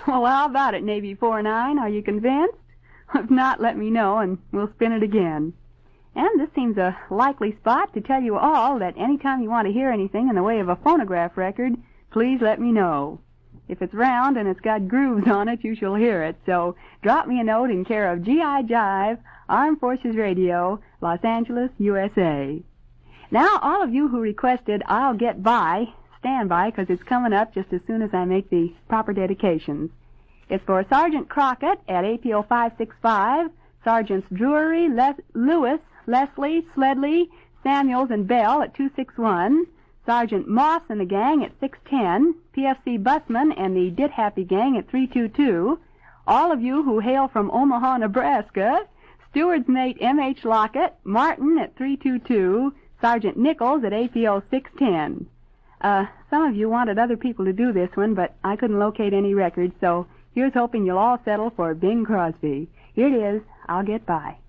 Well, how about it, Navy 49? Are you convinced? If not, let me know, and we'll spin it again. And this seems a likely spot to tell you all that any time you want to hear anything in the way of a phonograph record, please let me know. If it's round and it's got grooves on it, you shall hear it. So drop me a note in care of G.I. Jive, Armed Forces Radio, Los Angeles, USA. Now, all of you who requested I'll Get By, stand by, because it's coming up just as soon as I make the proper dedications. It's for Sergeant Crockett at APO 565, Sergeants Drury, Lewis, Leslie, Sledley, Samuels, and Bell at 261, Sergeant Moss and the gang at 610, PFC Busman and the Dit Happy gang at 322, all of you who hail from Omaha, Nebraska, Steward's Mate M.H. Lockett, Martin at 322, Sergeant Nichols at APO 610. Some of you wanted other people to do this one, but I couldn't locate any records, so here's hoping you'll all settle for Bing Crosby. Here it is, I'll Get By.